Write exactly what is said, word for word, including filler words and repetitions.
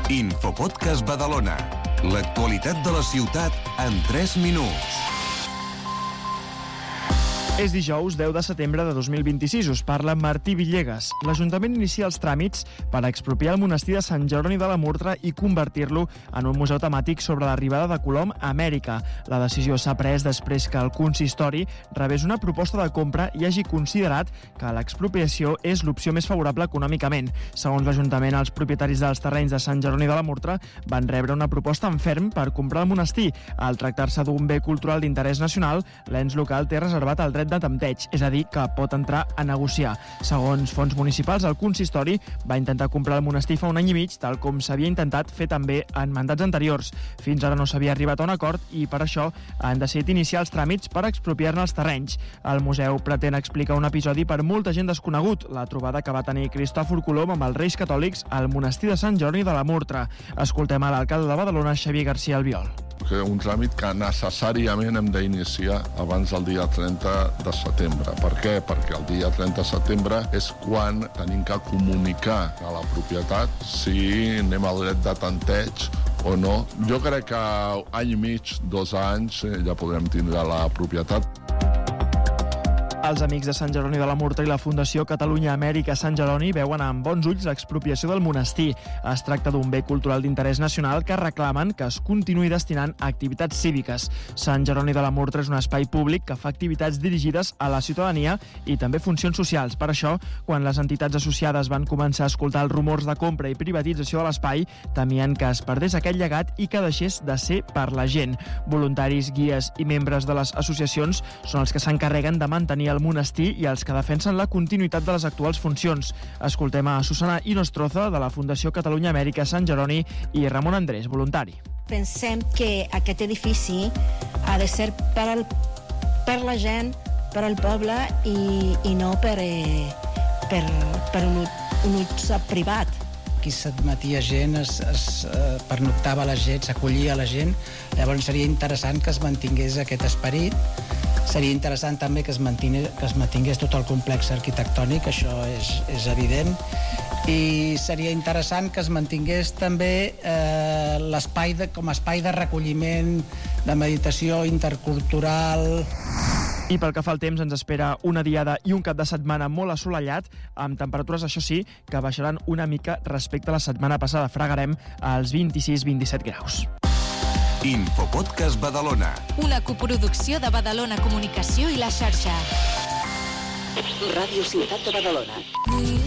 Infopodcast Badalona. L'actualitat de la ciutat en tres minuts. És dijous deu de setembre de dos mil vint-i-sis. Us parla Martí Villegas. L'Ajuntament inicia els tràmits per expropiar el monestir de Sant Jeroni de la Murtra i convertir-lo en un museu temàtic sobre l'arribada de Colom a Amèrica. La decisió s'ha pres després que el consistori rebés una proposta de compra i hagi considerat que l'expropiació és l'opció més favorable econòmicament. Segons l'Ajuntament, els propietaris dels terrenys de Sant Jeroni de la Murtra van rebre una proposta en ferm per comprar el monestir. Al tractar-se d'un bé cultural d'interès nacional, l'ens local té reservat el dret de tempteig, és a dir, que pot entrar a negociar. Segons fons municipals, el consistori va intentar comprar el monestir fa un any i mig, tal com s'havia intentat fer també en mandats anteriors. Fins ara no s'havia arribat a un acord i per això han decidit iniciar els tràmits per expropiar-ne els terrenys. El museu pretén explicar un episodi per molta gent desconegut, la trobada que va tenir Cristòfor Colom amb els Reis Catòlics al monestir de Sant Jeroni de la Murtra. Escoltem a l'alcalde de Badalona, Xavier García Albiol. Un tràmit que necessàriament hem d'iniciar abans del dia trenta de setembre. Per què? Perquè el dia trenta de setembre és quan tenim que comunicar a la propietat si anem al dret de tanteig o no. Jo crec que any i mig, dos anys, ja podrem tindre la propietat. Els amics de Sant Jeroni de la Murtra i la Fundació Catalunya Amèrica Sant Jeroni veuen amb bons ulls l'expropiació del monestir. Es tracta d'un bé cultural d'interès nacional que reclamen que es continuï destinant a activitats cíviques. Sant Jeroni de la Murtra és un espai públic que fa activitats dirigides a la ciutadania i també funcions socials. Per això, quan les entitats associades van començar a escoltar els rumors de compra i privatització de l'espai, temien que es perdés aquest llegat i que deixés de ser per la gent. Voluntaris, guies i membres de les associacions són els que s'encarreguen de mantenir el monestir i els que defensen la continuïtat de les actuals funcions. Escoltem a Susana Inostroza, de la Fundació Catalunya Amèrica Sant Jeroni, i Ramon Andrés, voluntari. Pensem que aquest edifici ha de ser per, al, per la gent, per al poble i, i no per, eh, per, per un, un ús privat. Aquí s'admetia gent, es, es eh, pernoctava la gent, s'acollia la gent. Llavors seria interessant que es mantingués aquest esperit. Seria interessant també que es mantingués, que es mantingués tot el complex arquitectònic, això és, és evident. I seria interessant que es mantingués també eh, l'espai de, com a espai de recolliment, de meditació intercultural. I pel que fa al temps, ens espera una diada i un cap de setmana molt assolellat, amb temperatures, això sí, que baixaran una mica respecte a la setmana passada. Fregarem als vint-i-sis a vint-i-set graus. Infopodcast Badalona. Una coproducció de Badalona Comunicació i la xarxa. Ràdio Ciutat de Badalona.